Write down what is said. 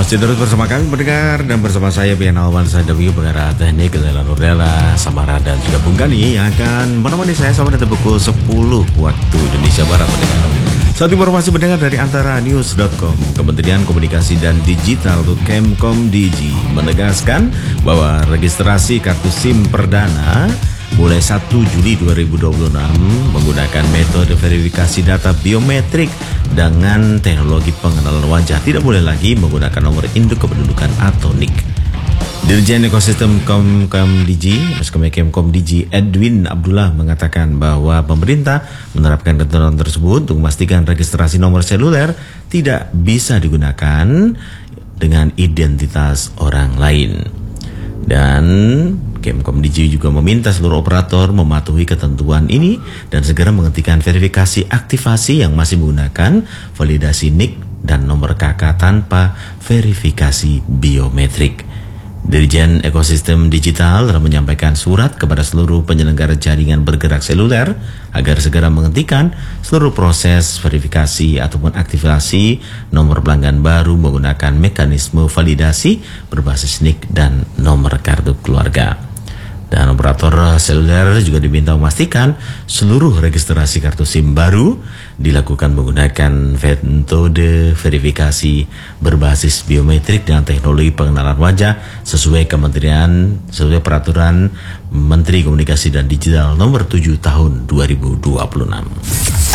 Masih terus bersama kami pendengar dan bersama saya Bian Alwansa W pengarah teknik Lela Nurdela, Samara dan juga Bung Gani yang akan menemani saya sampai nanti pukul 10 waktu Indonesia Barat pendengar. Saat informasi mendengar dari antara news.com, Kementerian Komunikasi dan Digital atau Kemkom Digi menegaskan bahwa registrasi kartu SIM perdana mulai 1 Juli 2026 menggunakan metode verifikasi data biometrik dengan teknologi pengenalan wajah, tidak boleh lagi menggunakan nomor induk kependudukan atau NIK. Dirjen Ekosistem Kemkom Digi Edwin Abdullah mengatakan bahwa pemerintah menerapkan ketentuan tersebut untuk memastikan registrasi nomor seluler tidak bisa digunakan dengan identitas orang lain. Dan Kemkom Digi juga meminta seluruh operator mematuhi ketentuan ini dan segera menghentikan verifikasi aktivasi yang masih menggunakan validasi NIK dan nomor KK tanpa verifikasi biometrik. Dirjen Ekosistem Digital telah menyampaikan surat kepada seluruh penyelenggara jaringan bergerak seluler agar segera menghentikan seluruh proses verifikasi ataupun aktivasi nomor pelanggan baru menggunakan mekanisme validasi berbasis NIK dan nomor kartu keluarga. Dan operator seluler juga diminta memastikan seluruh registrasi kartu SIM baru dilakukan menggunakan metode verifikasi berbasis biometrik dengan teknologi pengenalan wajah sesuai peraturan Menteri Komunikasi dan Digital nomor 7 tahun 2026.